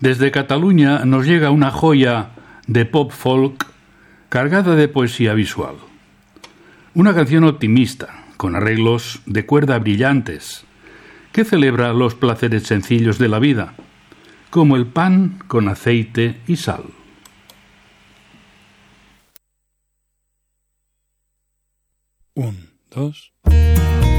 Desde Cataluña nos llega una joya de pop folk cargada de poesía visual. Una canción optimista, con arreglos de cuerda brillantes, que celebra los placeres sencillos de la vida, como el pan con aceite y sal. Un, dos...